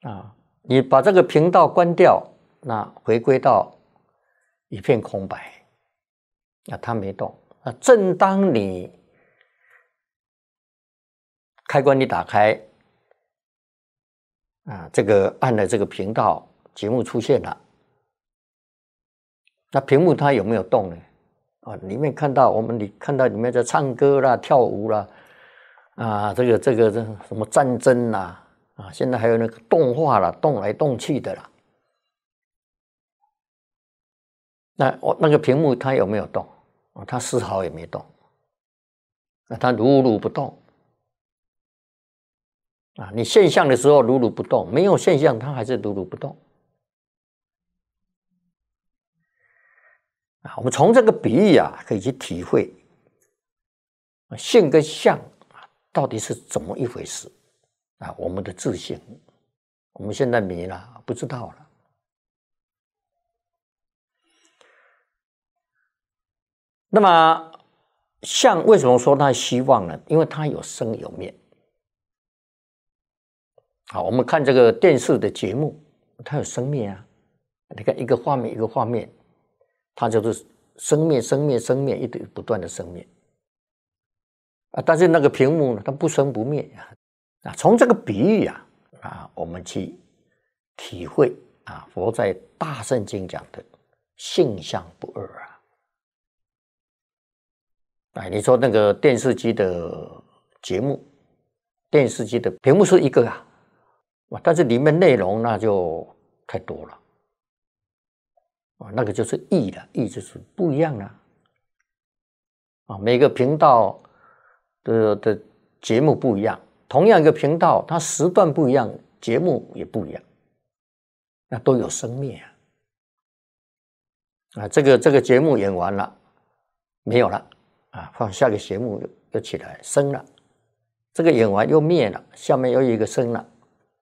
你把这个频道关掉，那回归到一片空白，它没动。正当你开关一打开，这个按了这个频道，节目出现了，那屏幕它有没有动呢？里面看到你看到里面在唱歌啦、跳舞啦，这个什么战争啦，现在还有那个动画啦，动来动去的啦。那个屏幕它有没有动？它丝毫也没动。它如如不动。你现象的时候如如不动，没有现象它还是如如不动。我们从这个比喻可以去体会性跟相到底是怎么一回事我们的自性，我们现在迷了，不知道了。那么相为什么说它希望呢？因为它有生有灭。我们看这个电视的节目，它有生灭啊。你看一个画面一个画面，它就是生灭生灭生灭，一直不断的生灭但是那个屏幕呢，它不生不灭从这个比喻我们去体会佛在大圣经讲的性相不二你说那个电视机的节目，电视机的屏幕是一个但是里面内容那就太多了那个就是义了，义就是不一样了每个频道的节目不一样，同样一个频道，它时段不一样，节目也不一样，那都有生灭这个节目演完了，没有了放下个节目又起来生了，这个演完又灭了，下面又一个生了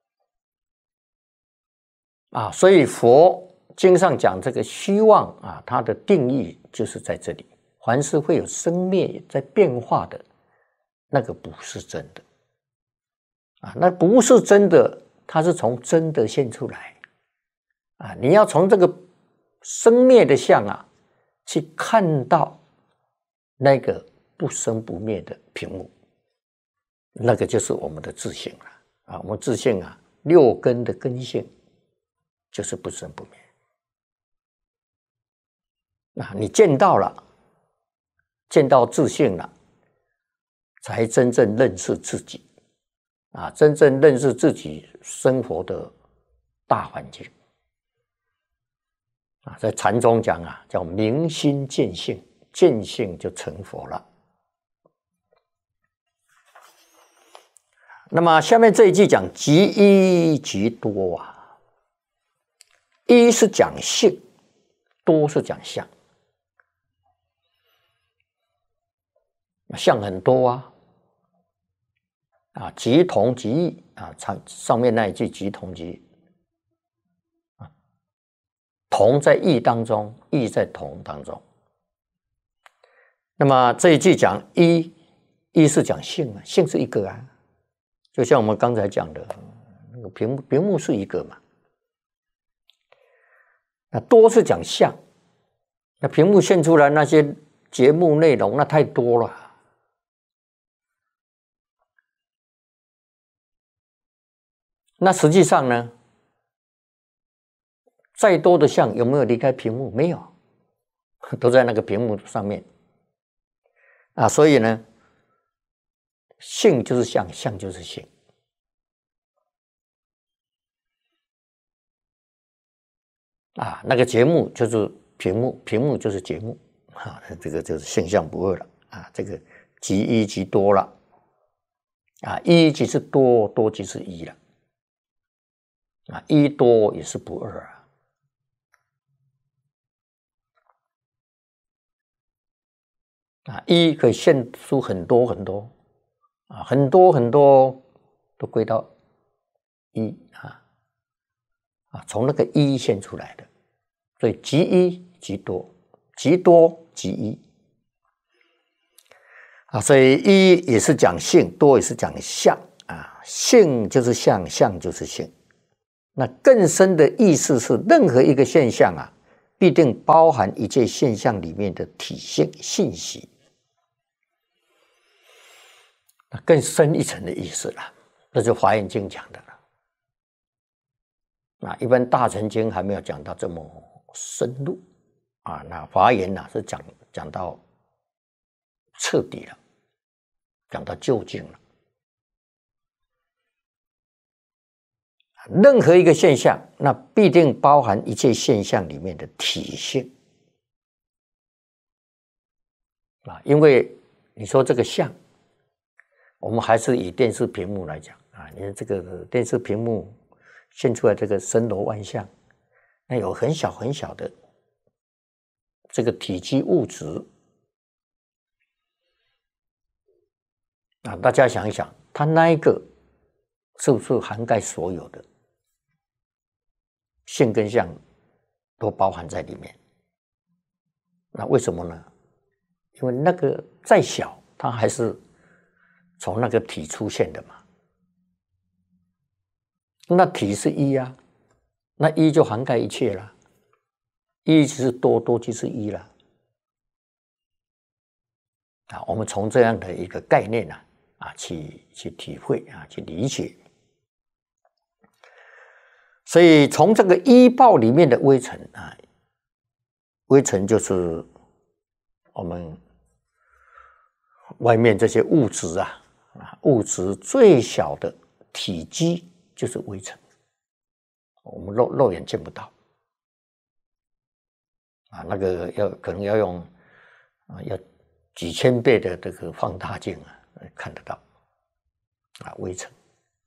所以佛经上讲这个虚妄它的定义就是在这里，凡是会有生灭在变化的，那个不是真的那不是真的，它是从真的现出来你要从这个生灭的相去看到那个不生不灭的屏幕，那个就是我们的自性了我们自性六根的根性就是不生不灭你见到了，见到自性了，才真正认识自己真正认识自己生活的大环境在禅中讲叫明心见性，见性就成佛了。那么下面这一句讲即一即多一是讲性，多是讲相相很多即同即异上面那一句即同即异同在异当中，异在同当中。那么这一句讲一是讲性性是一个就像我们刚才讲的那个屏幕是一个嘛。那多是讲相，那屏幕现出来那些节目内容那太多了那实际上呢，再多的相有没有离开屏幕？没有，都在那个屏幕上面所以呢，性就是相，相就是性那个节目就是屏幕，屏幕就是节目这个就是性相不二了这个即一即多了一即是多，多即是一了一多也是不二一可以现出很多很多很多很多都归到一从那个一现出来的，所以即一即多，即多即一所以一也是讲性，多也是讲相性就是相，相就是性那更深的意思是，任何一个现象啊，必定包含一切现象里面的体现信息。那更深一层的意思了，这就《华严经》讲的了。那一般《大乘经》还没有讲到这么深入啊，那《华严》呢是讲到彻底了，讲到究竟了。任何一个现象，那必定包含一切现象里面的体性啊。因为你说这个相，我们还是以电视屏幕来讲啊，你看这个电视屏幕现出来这个森罗万象，那有很小很小的这个体积物质啊，大家想一想，它那一个是不是涵盖所有的？性跟相都包含在里面，那为什么呢？因为那个再小，它还是从那个体出现的嘛。那体是一啊，那一就涵盖一切了，一就是多，多就是一了。啊，我们从这样的一个概念去体会啊，去理解。所以从这个依报里面的微尘啊，微尘就是我们外面这些物质物质最小的体积就是微尘，我们肉眼见不到啊，那个可能要用要几千倍的这个放大镜看得到微尘。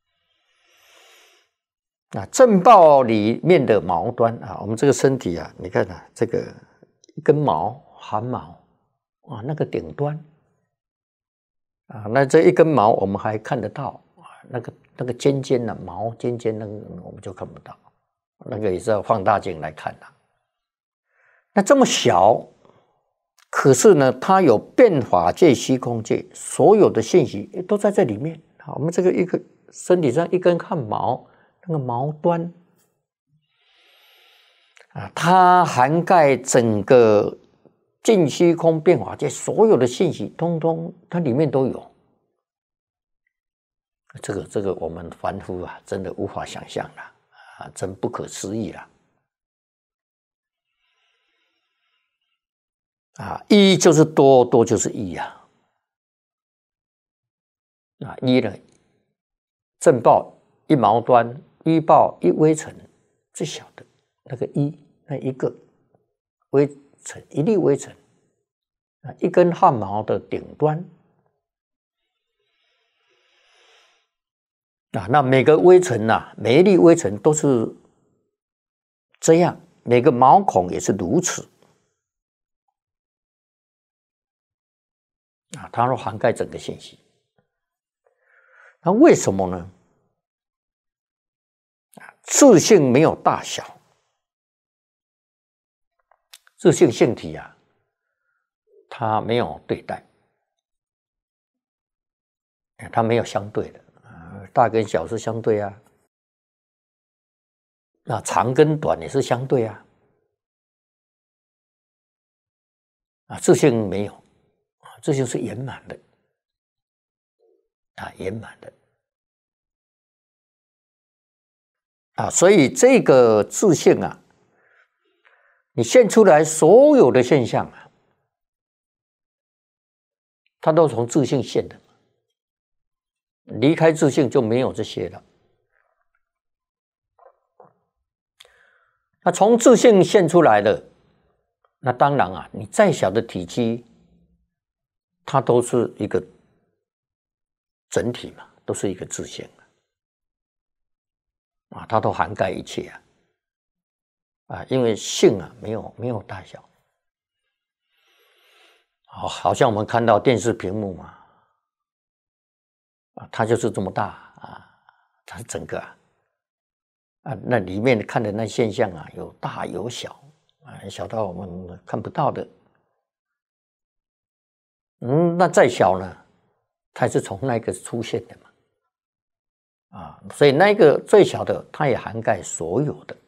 那正报里面的毛端我们这个身体你看这个一根毛汗毛那个顶端那这一根毛我们还看得到那个尖尖的毛尖尖那个我们就看不到，那个也是要放大镜来看的。那这么小，可是呢，它有变法界、虚空界，所有的信息都在这里面。我们这个一个身体上一根汗毛。那个毛端它涵盖整个尽虚空变法界所有的信息，通通它里面都有。这个我们凡夫真的无法想象了真不可思议了一就是多，多就是一一呢，正报一毛端。依报一微尘，最小的那个那一个微尘，一粒微尘一根汗毛的顶端那每个微尘每一粒微尘都是这样，每个毛孔也是如此它都涵盖整个信息。那为什么呢？自性没有大小，自性性体它没有对待，它没有相对的大跟小是相对那长跟短也是相对自性没有自性是圆满的圆满的所以这个自性你现出来所有的现象它都从自性现的，离开自性就没有这些了。那从自性现出来的，那当然你再小的体积，它都是一个整体嘛，都是一个自性它都涵盖一切因为性没有大小好像我们看到电视屏幕嘛它就是这么大它整个那里面看的那现象有大有小小到我们看不到的那再小呢，它是从那个出现的嘛啊，所以那个最小的它也涵盖所有的。